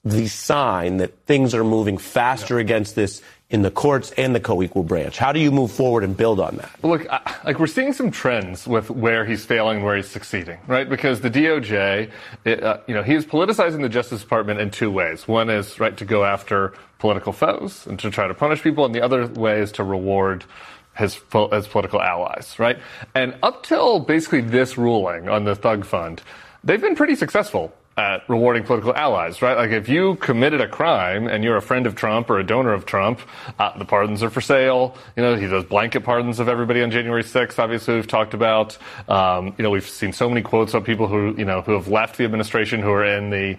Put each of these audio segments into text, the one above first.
the sign that things are moving faster against this in the courts and the co-equal branch? How do you move forward and build on that? Well, look, we're seeing some trends with where he's failing and where he's succeeding, right? Because the DOJ, he is politicizing the Justice Department in two ways. One is, right, to go after political foes and to try to punish people, and the other way is to reward his political allies, right? And up till basically this ruling on the Thug Fund, they've been pretty successful at rewarding political allies, right? Like, if you committed a crime and you're a friend of Trump or a donor of Trump, the pardons are for sale. He does blanket pardons of everybody on January 6th. Obviously, we've talked about. We've seen so many quotes of people who have left the administration, who are in the,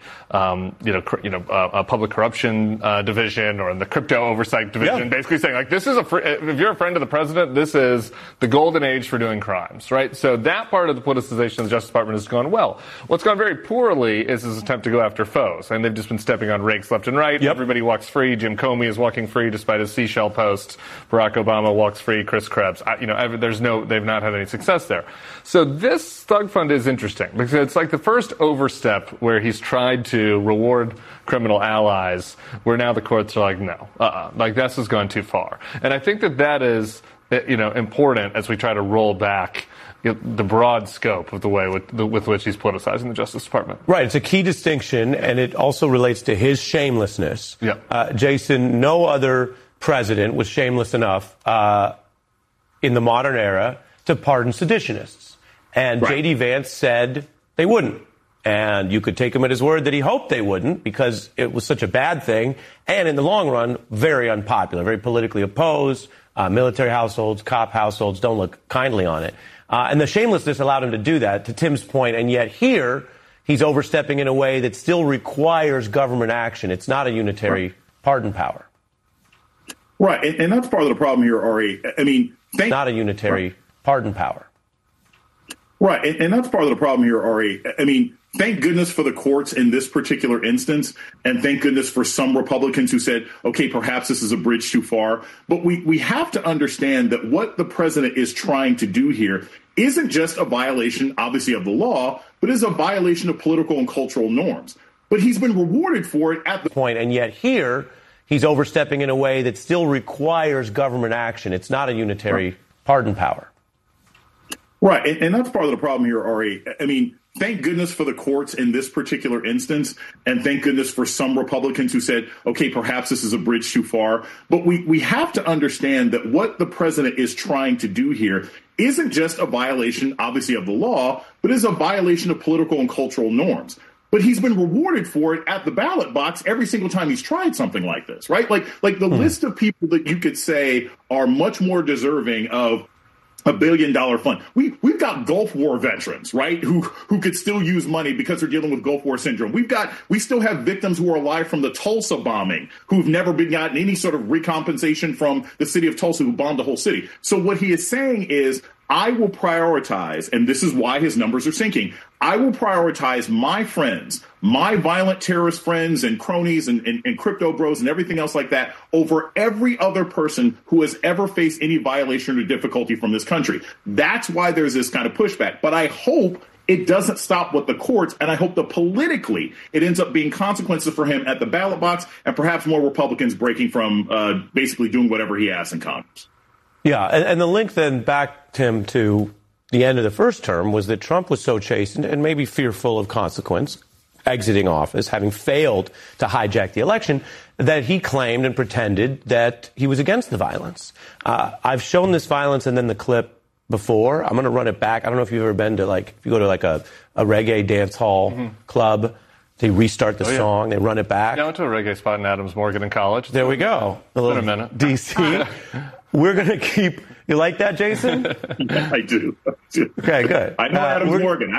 public corruption division or in the crypto oversight division, basically saying, like, this is if you're a friend of the president, this is the golden age for doing crimes, right? So that part of the politicization of the Justice Department has gone well. What's gone very poorly is his attempt to go after foes, and they've just been stepping on rakes left and right. Everybody walks free. Jim Comey is walking free despite his seashell posts. Barack Obama walks free. Chris Krebs. They've not had any success there. So this Thug Fund is interesting because it's like the first overstep where he's tried to reward criminal allies, where now the courts are like, no, like this has gone too far. And I think that is, important as we try to roll back the broad scope of the way with which he's politicizing the Justice Department. Right. It's a key distinction, and it also relates to his shamelessness. Jason, no other president was shameless enough in the modern era to pardon seditionists. And J.D. Vance said they wouldn't. And you could take him at his word that he hoped they wouldn't because it was such a bad thing. And in the long run, very unpopular, very politically opposed. Military households, cop households don't look kindly on it. And the shamelessness allowed him to do that, to Tim's point. And yet here, he's overstepping in a way that still requires government action. It's not a unitary pardon power. Right. And that's part of the problem here, Ari. I mean, not a unitary pardon power. Right. And that's part of the problem here, Ari. I mean, thank goodness for the courts in this particular instance. And thank goodness for some Republicans who said, OK, perhaps this is a bridge too far. But we have to understand that what the president is trying to do here isn't just a violation, obviously, of the law, but is a violation of political and cultural norms. But he's been rewarded for it at the point. And yet here, he's overstepping in a way that still requires government action. It's not a unitary pardon power. Right. And that's part of the problem here, Ari. I mean, thank goodness for the courts in this particular instance. And thank goodness for some Republicans who said, OK, perhaps this is a bridge too far. But we have to understand that what the president is trying to do here isn't just a violation, obviously, of the law, but is a violation of political and cultural norms. But he's been rewarded for it at the ballot box every single time he's tried something like this, right? Like the list of people that you could say are much more deserving of $1 billion fund. We've got Gulf War veterans, right, who could still use money because they're dealing with Gulf War syndrome. We still have victims who are alive from the Tulsa bombing who've never been gotten any sort of recompensation from the city of Tulsa, who bombed the whole city. So what he is saying is, I will prioritize, and this is why his numbers are sinking, I will prioritize my friends, my violent terrorist friends and cronies and crypto bros and everything else like that over every other person who has ever faced any violation or difficulty from this country. That's why there's this kind of pushback. But I hope it doesn't stop with the courts, and I hope that politically it ends up being consequences for him at the ballot box and perhaps more Republicans breaking from basically doing whatever he asks in Congress. Yeah, and the link then back, Tim, to the end of the first term was that Trump was so chastened and maybe fearful of consequence, exiting office, having failed to hijack the election, that he claimed and pretended that he was against the violence. I've shown this violence and then the clip before. I'm going to run it back. I don't know if you've ever been to, if you go to a reggae dance hall club, they restart the song, they run it back. I went to a reggae spot in Adams Morgan in college. There we go. It's been a minute. DC. We're going to keep... You like that, Jason? Yeah, I do. Okay, good. I know Adams Morgan.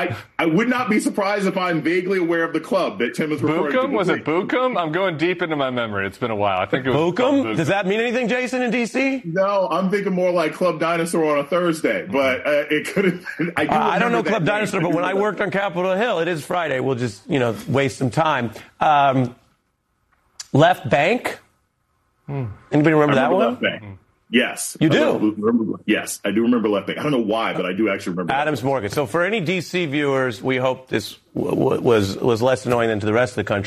I would not be surprised if I'm vaguely aware of the club that Tim is referring to. Was it Bucum? I'm going deep into my memory. It's been a while. I think it was Bucum. Does that mean anything, Jason, in D.C.? No, I'm thinking more like Club Dinosaur on a Thursday, but it could have been. I don't know Club Dinosaur, but when I worked on Capitol Hill, it is Friday. We'll just, waste some time. Left Bank? Anybody remember that one? Left Bank. Yes. You do? Yes, I do remember Left Bank. I don't know why, but I do actually remember Adams Morgan. So for any D.C. viewers, we hope this was less annoying than to the rest of the country.